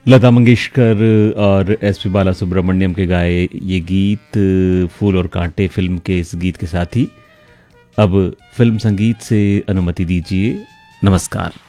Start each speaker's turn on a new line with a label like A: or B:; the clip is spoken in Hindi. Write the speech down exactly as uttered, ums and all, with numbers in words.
A: लता मंगेशकर और एस पी बाला सुब्रमण्यम के गाए ये गीत फूल और कांटे फिल्म के इस गीत के साथ ही अब फिल्म संगीत से अनुमति दीजिए। नमस्कार।